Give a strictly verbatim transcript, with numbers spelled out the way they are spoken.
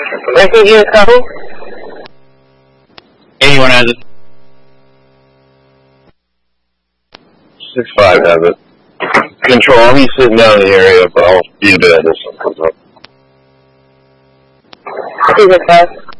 I think you copy? Anyone has it? six five has it. Control, I'll be sitting down in the area, but I'll be in bed if something comes up. Two five.